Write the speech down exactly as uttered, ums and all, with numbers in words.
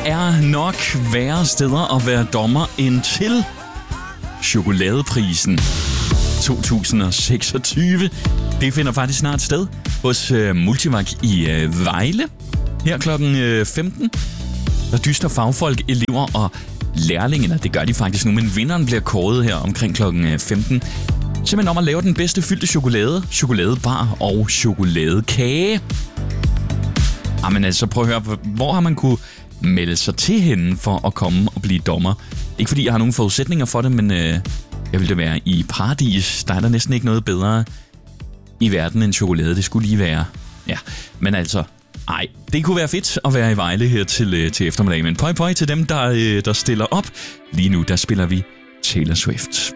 er nok værre steder at være dommer end til Chokoladeprisen to tusind og seksogtyve. Det finder faktisk snart sted hos uh, Multivac i uh, Vejle. Her klokken uh, femten. Der dyster fagfolk, elever og lærlinge. Det gør de faktisk nu, men vinderen bliver kåret her omkring klokken femten. Simpelthen om at lave den bedste fyldte chokolade, chokoladebar og chokoladekage. Jamen altså, prøv at høre, hvor har man kunne melde sig til henne for at komme og blive dommer? Ikke fordi jeg har nogen forudsætninger for det, men øh, jeg vil det være i paradis. Der er der næsten ikke noget bedre i verden end chokolade. Det skulle lige være. Ja, men altså, ej, det kunne være fedt at være i Vejle her til, øh, til eftermiddag. Men pøj pøj til dem, der, øh, der stiller op. Lige nu, der spiller vi Taylor Swift.